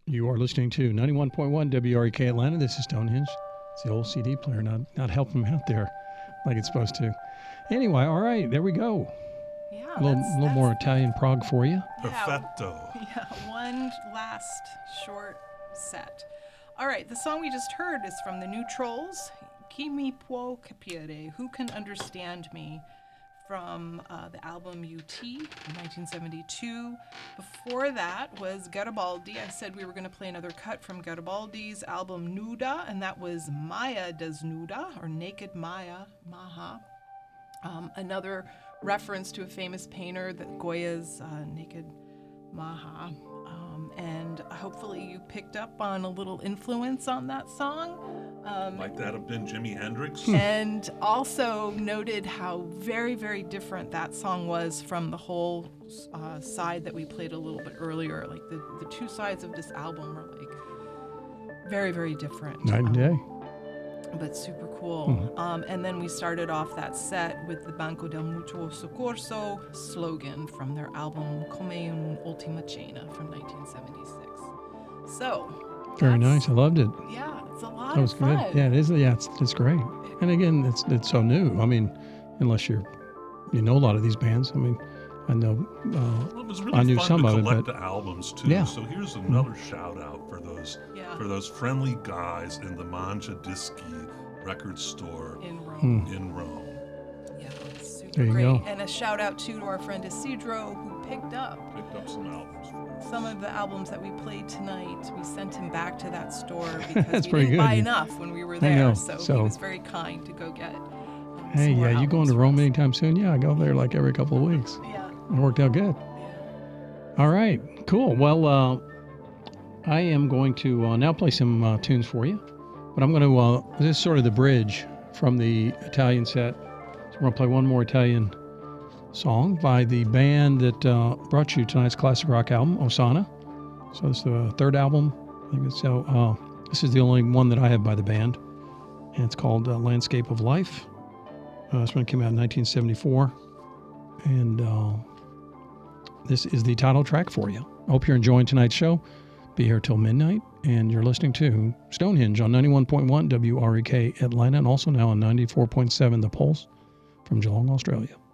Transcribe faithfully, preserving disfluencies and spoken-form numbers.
You are listening to ninety-one point one W R E K Atlanta. This is Stonehenge. It's the old C D player, not not helping me out there like it's supposed to. Anyway, all right, there we go. Yeah, a little, that's, little that's, more Italian prog for you. Yeah, Perfetto. Yeah, one last short set. All right, the song we just heard is from the New Trolls, Chi mi può capire, Who Can Understand Me, from uh, the album U T in nineteen seventy-two. Before that was Garibaldi. I said we were going to play another cut from Garibaldi's album Nuda, and that was Maya Desnuda, or Naked Maya, Maha. Um, another reference to a famous painter, that Goya's uh, Naked Maha. Um, and hopefully you picked up on a little influence on that song. Um, Might that have been Jimi Hendrix? and also noted how very, very different that song was from the whole uh, side that we played a little bit earlier. Like the, the two sides of this album are like very, very different. Night and day. Um, but super cool. Mm-hmm. Um, and then we started off that set with the Banco del Mutuo Soccorso slogan from their album Come un'ultima cena from nineteen seventy-six. So. Very nice. I loved it. Yeah, it's a lot That was of fun. good. Yeah, it is. Yeah, it's, it's great. And again, it's it's so new. I mean, unless you're you know a lot of these bands. I mean, I know. Uh, Well, it was really I knew fun some to of it, collect but the albums too. yeah. So here's another shout out for those Yeah. for those friendly guys in the Mangia Dischi record store In Rome. Hmm. in Rome. Yeah, it's super There you great. go. And a shout out too to our friend Isidro, who picked up Picked up some albums for us. some of the albums that we played tonight. We sent him back to that store because That's we pretty didn't good. buy You- enough when we were I there. know. So, he So- was very kind to go get. Um, hey, some more yeah, you going albums to for Rome us. anytime soon? Yeah, I go there like every couple of weeks. Yeah. It worked out good. All right, cool. Well, uh, I am going to uh, now play some uh, tunes for you, but I'm going to, uh, this is sort of the bridge from the Italian set. So we're going to play one more Italian song by the band that uh, brought you tonight's classic rock album, Osana. So it's the third album. I think it's, so, uh, this is the only one that I have by the band, and it's called uh, Landscape of Life. Uh, this one came out in nineteen seventy-four, and uh, this is the title track for you. I hope you're enjoying tonight's show. Be here till midnight, and you're listening to Stonehenge on ninety-one point one W R E K Atlanta, and also now on ninety-four point seven The Pulse from Geelong, Australia.